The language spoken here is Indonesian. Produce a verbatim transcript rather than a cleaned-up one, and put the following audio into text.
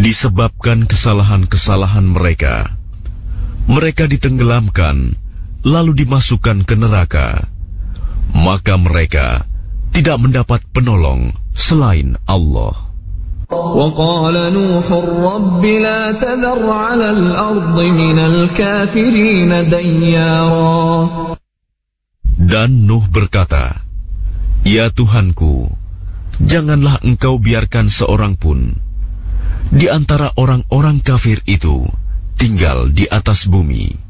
Disebabkan kesalahan-kesalahan mereka, mereka ditenggelamkan, lalu dimasukkan ke neraka. Maka mereka tidak mendapat penolong selain Allah. وَقَالَ نُوحٌ رَبِّ لَا تَذَرْ عَلَى الْأَرْضِ مِنَ الْكَافِرِينَ دَيَّارًا. Dan Nuh berkata, Ya Tuhanku, janganlah engkau biarkan seorang pun di antara orang-orang kafir itu tinggal di atas bumi.